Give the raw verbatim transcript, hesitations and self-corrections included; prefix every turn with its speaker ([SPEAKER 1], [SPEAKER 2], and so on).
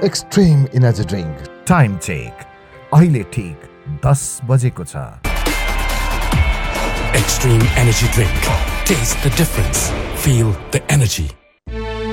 [SPEAKER 1] Extreme energy drink.
[SPEAKER 2] Time check अहिले ठीक दस बजेको छ।
[SPEAKER 3] Extreme Energy Drink. Taste the difference. Feel the energy.